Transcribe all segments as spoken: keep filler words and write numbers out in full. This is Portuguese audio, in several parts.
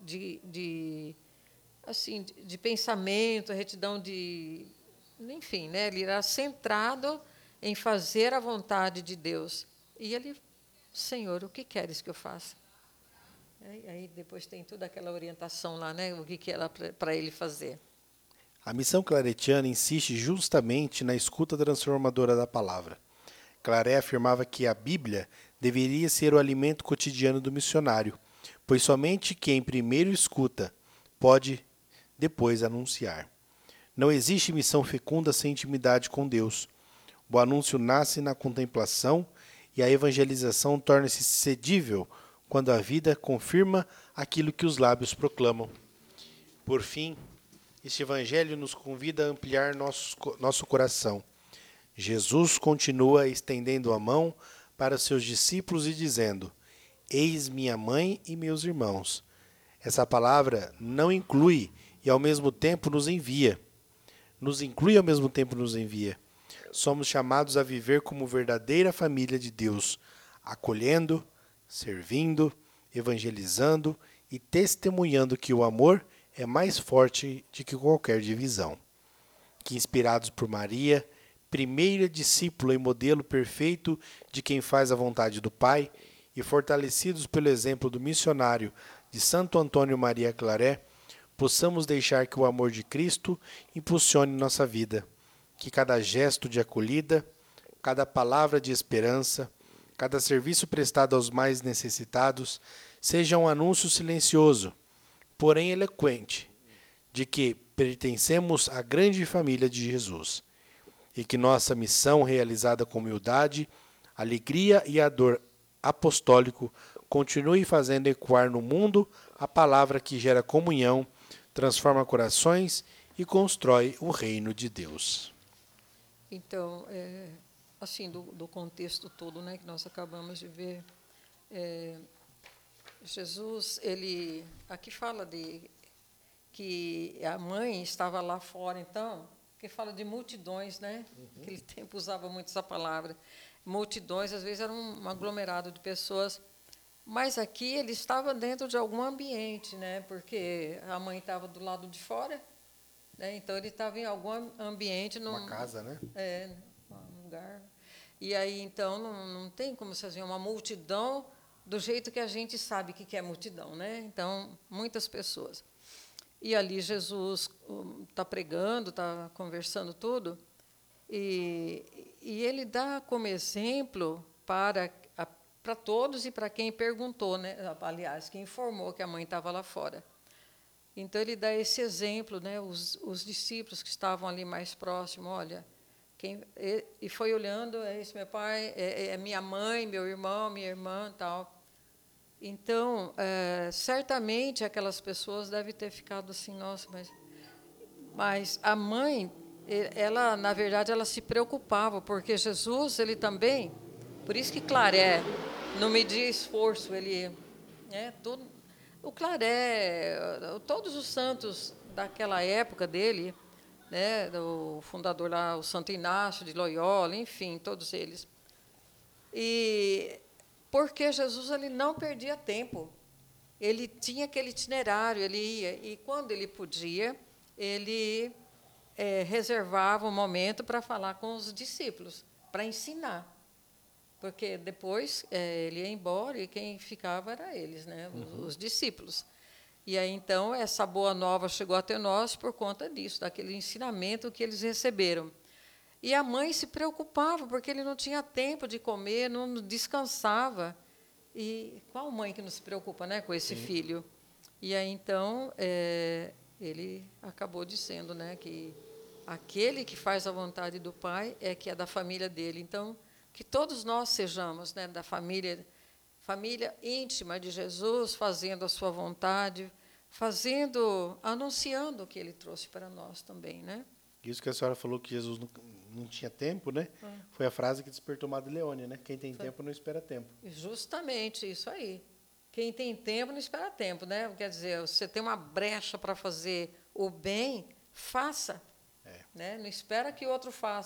de, de assim, de, de pensamento, retidão de, enfim, né? Ele era centrado em fazer a vontade de Deus. E ele, Senhor, o que queres que eu faça? Aí, aí depois tem toda aquela orientação lá, né? O que, que era para ele fazer. A missão claretiana insiste justamente na escuta transformadora da palavra. Claret afirmava que a Bíblia deveria ser o alimento cotidiano do missionário, pois somente quem primeiro escuta pode depois anunciar. Não existe missão fecunda sem intimidade com Deus. O anúncio nasce na contemplação e a evangelização torna-se cedível quando a vida confirma aquilo que os lábios proclamam. Por fim, este evangelho nos convida a ampliar nosso, nosso coração. Jesus continua estendendo a mão para seus discípulos e dizendo: Eis minha mãe e meus irmãos. Essa palavra não inclui e ao mesmo tempo nos envia. Nos inclui e ao mesmo tempo nos envia. Somos chamados a viver como verdadeira família de Deus, acolhendo, servindo, evangelizando e testemunhando que o amor é mais forte do que qualquer divisão. Que, inspirados por Maria, primeira discípula e modelo perfeito de quem faz a vontade do Pai, e fortalecidos pelo exemplo do missionário de Santo Antônio Maria Claret, possamos deixar que o amor de Cristo impulsione nossa vida. Que cada gesto de acolhida, cada palavra de esperança, cada serviço prestado aos mais necessitados seja um anúncio silencioso, porém eloquente, de que pertencemos à grande família de Jesus. E que nossa missão, realizada com humildade, alegria e ardor apostólico, continue fazendo ecoar no mundo a palavra que gera comunhão, transforma corações e constrói o reino de Deus. Então, é, assim, do, do contexto todo, né, que nós acabamos de ver, é, Jesus, ele aqui fala de que a mãe estava lá fora, então, que fala de multidões, né? Uhum. Naquele tempo usava muito essa palavra. Multidões, às vezes, era um aglomerado de pessoas, mas aqui ele estava dentro de algum ambiente, né? Porque a mãe estava do lado de fora, né? Então ele estava em algum ambiente, num, uma casa, né? É, um lugar. E aí então não, não tem como se fazer uma multidão do jeito que a gente sabe que é multidão, né? Então muitas pessoas. E ali Jesus está pregando, está conversando tudo, e, e ele dá como exemplo para, a, para todos e para quem perguntou, né? Aliás, quem informou que a mãe estava lá fora. Então, ele dá esse exemplo, né? Os, os discípulos que estavam ali mais próximos, olha, quem, e, e foi olhando, é esse meu pai, é, é minha mãe, meu irmão, minha irmã, tal. Então, é, certamente aquelas pessoas devem ter ficado assim, nossa, mas, mas a mãe, ela, na verdade, ela se preocupava, porque Jesus, ele também, por isso que Claret, não media esforço, ele, né, tudo, o Claret, todos os santos daquela época dele, né, o fundador lá, o Santo Inácio de Loyola, enfim, todos eles. E porque Jesus ele não perdia tempo. Ele tinha aquele itinerário, ele ia, e quando ele podia, ele é, reservava um momento para falar com os discípulos, para ensinar. Porque depois é, ele ia embora e quem ficava era eles, né, os, uhum. os discípulos. E aí, então, essa boa nova chegou até nós por conta disso, daquele ensinamento que eles receberam. E a mãe se preocupava, porque ele não tinha tempo de comer, não descansava. E qual mãe que não se preocupa, né, com esse Sim. filho? E aí, então, é, ele acabou dizendo, né, que aquele que faz a vontade do Pai é que é da família dele. Então, que todos nós sejamos, né, da família, família íntima de Jesus, fazendo a sua vontade, fazendo, anunciando o que ele trouxe para nós também, né? Isso que a senhora falou que Jesus não, não tinha tempo, né? Hum. Foi a frase que despertou Madre Leônia, né? Quem tem Foi. tempo não espera tempo. Justamente isso aí. Quem tem tempo não espera tempo, né? Quer dizer, você tem uma brecha para fazer o bem, faça. É. Né? Não espera que o outro faça.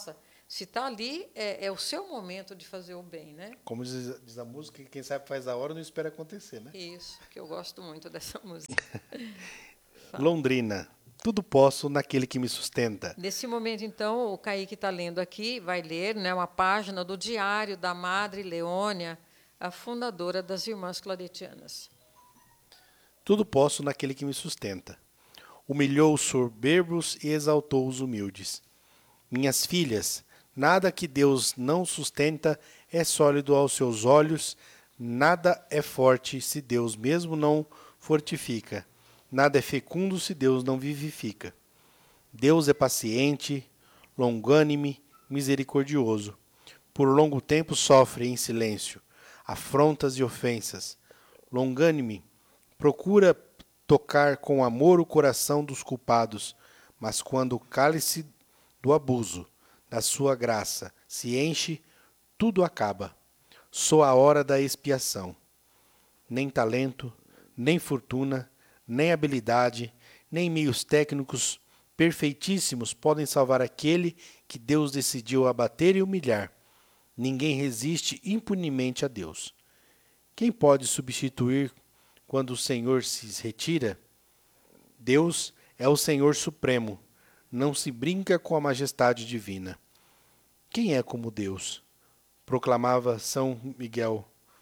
Se está ali, é, é o seu momento de fazer o bem, né? Como diz, diz a música, quem sabe faz a hora não espera acontecer, né? Isso, que eu gosto muito dessa música. Fala. Londrina, tudo posso naquele que me sustenta. Nesse momento, então, o Kaique está lendo aqui, vai ler, né, uma página do diário da Madre Leônia, a fundadora das Irmãs Claretianas. Tudo posso naquele que me sustenta. Humilhou os soberbos e exaltou os humildes. Minhas filhas, nada que Deus não sustenta é sólido aos seus olhos, nada é forte se Deus mesmo não fortifica, nada é fecundo se Deus não vivifica. Deus é paciente, longânime, misericordioso. Por longo tempo sofre em silêncio afrontas e ofensas. Longânime, procura tocar com amor o coração dos culpados, mas quando o cálice do abuso da sua graça se enche, tudo acaba. Só a hora da expiação. Nem talento, nem fortuna, nem habilidade, nem meios técnicos perfeitíssimos podem salvar aquele que Deus decidiu abater e humilhar. Ninguém resiste impunemente a Deus. Quem pode substituir quando o Senhor se retira? Deus é o Senhor Supremo. Não se brinca com a majestade divina. Quem é como Deus? Proclamava São Miguel,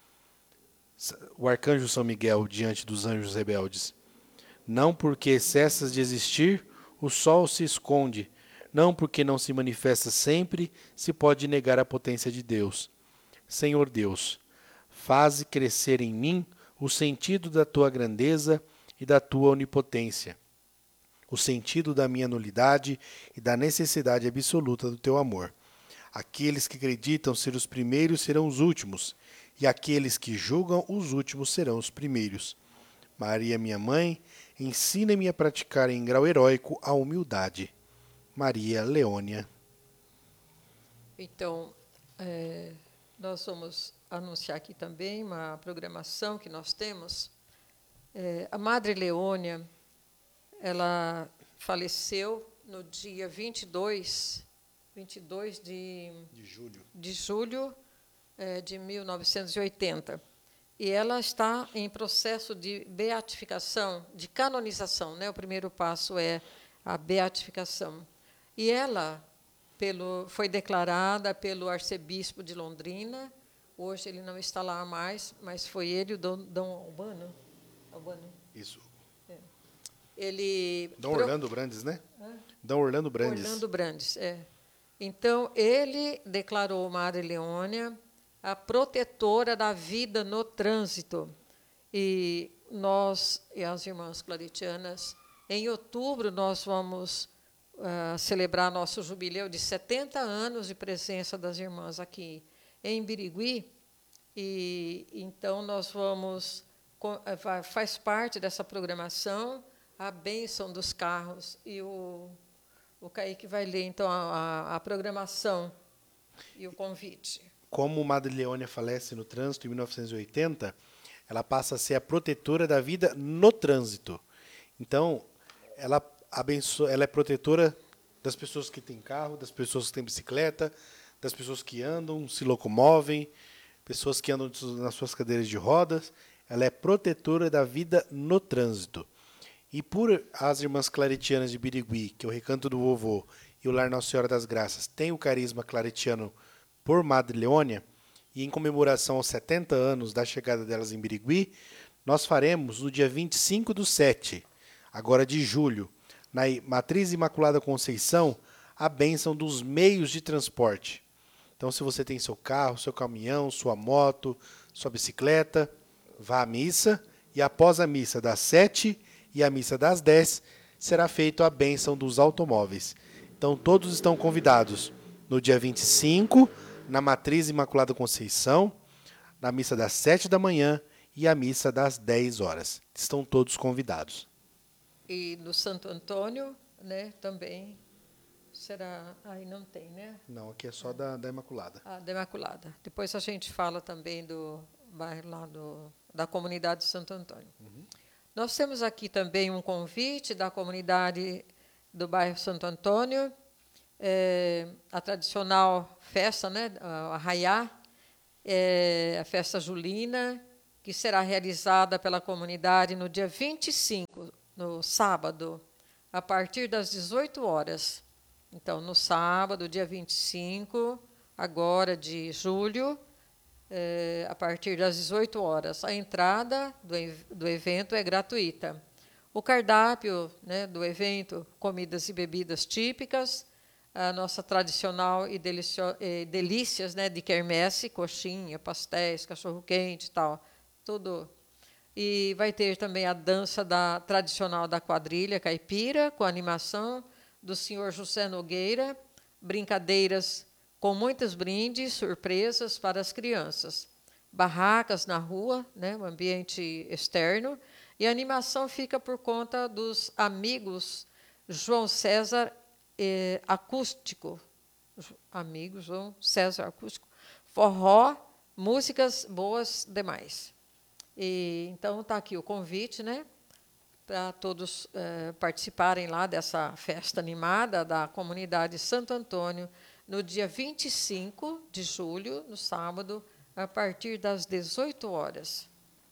o arcanjo São Miguel, diante dos anjos rebeldes. Não porque cessas de existir, o sol se esconde. Não porque não se manifesta sempre, se pode negar a potência de Deus. Senhor Deus, faze crescer em mim o sentido da tua grandeza e da tua onipotência, o sentido da minha nulidade e da necessidade absoluta do teu amor. Aqueles que acreditam ser os primeiros serão os últimos, e aqueles que julgam os últimos serão os primeiros. Maria, minha mãe, ensina-me a praticar em grau heróico a humildade. Maria Leônia. Então, é, nós vamos anunciar aqui também uma programação que nós temos. É, a Madre Leônia, ela faleceu no dia vinte e dois, vinte e dois de, De julho. de julho é, de mil novecentos e oitenta. E ela está em processo de beatificação, de canonização, né? O primeiro passo é a beatificação. E ela pelo, foi declarada pelo arcebispo de Londrina. Hoje ele não está lá mais, mas foi ele, o Dom, Dom Albano. Albano. Isso. É. Ele Dom Orlando Brandes, né? Hã? Dom Orlando Brandes. Orlando Brandes, é. Então, ele declarou Madre Leônia a protetora da vida no trânsito. E nós, e as irmãs claretianas, em outubro, nós vamos uh, celebrar nosso jubileu de setenta anos de presença das irmãs aqui em Birigui. E então nós vamos, faz parte dessa programação, a bênção dos carros. E o, o Kaique vai ler, então, a, a, a programação e o convite. Como Madre Leônia falece no trânsito em mil novecentos e oitenta, ela passa a ser a protetora da vida no trânsito. Então, ela, abençoa, ela é protetora das pessoas que têm carro, das pessoas que têm bicicleta, das pessoas que andam, se locomovem, pessoas que andam nas suas cadeiras de rodas. Ela é protetora da vida no trânsito. E por as irmãs claretianas de Birigui, que é o Recanto do Vovô e o Lar Nossa Senhora das Graças, tem o carisma claretiano por Madre Leônia, e em comemoração aos setenta anos da chegada delas em Birigui, nós faremos no dia vinte e cinco do sete, agora de julho, na Matriz Imaculada Conceição, a bênção dos meios de transporte. Então, se você tem seu carro, seu caminhão, sua moto, sua bicicleta, vá à missa, e após a missa das sete e a missa das dez, será feita a bênção dos automóveis. Então, todos estão convidados no dia vinte e cinco, na Matriz Imaculada Conceição, na missa das sete da manhã e a missa das dez horas. Estão todos convidados. E no Santo Antônio, né, também será... Aí não tem, né? Não, aqui é só da, da Imaculada. Ah, da Imaculada. Depois a gente fala também do bairro lá do, da comunidade de Santo Antônio. Uhum. Nós temos aqui também um convite da comunidade do bairro Santo Antônio, é, a tradicional festa, né, a Arraiá, é a festa julina, que será realizada pela comunidade no dia vinte e cinco, no sábado, a partir das dezoito horas. Então, no sábado, dia vinte e cinco, agora de julho, é, a partir das dezoito horas. A entrada do, do evento é gratuita. O cardápio, né, do evento, comidas e bebidas típicas, a nossa tradicional e, delicio, e delícias, né, de quermesse, coxinha, pastéis, cachorro-quente e tal, tudo. E vai ter também a dança da, tradicional da quadrilha caipira, com a animação do senhor José Nogueira, brincadeiras com muitos brindes, surpresas para as crianças, barracas na rua, né, um ambiente externo, e a animação fica por conta dos amigos João César eh, Acústico, amigos João César Acústico, forró, músicas boas demais. E, então está aqui o convite, né, para todos eh, participarem lá dessa festa animada da comunidade Santo Antônio, no dia vinte e cinco de julho, no sábado, a partir das dezoito horas.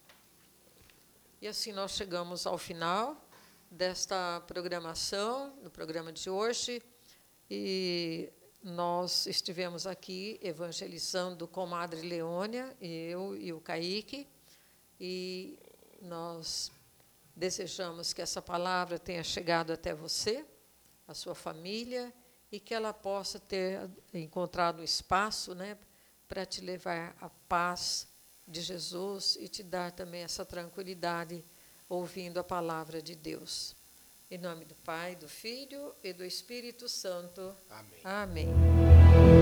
E assim nós chegamos ao final desta programação, do programa de hoje, e nós estivemos aqui evangelizando com a Comadre Leônia, eu e o Kaique, e nós desejamos que essa palavra tenha chegado até você, a sua família, e que ela possa ter encontrado espaço, né, para te levar a paz de Jesus e te dar também essa tranquilidade ouvindo a palavra de Deus. Em nome do Pai, do Filho e do Espírito Santo. Amém. Amém.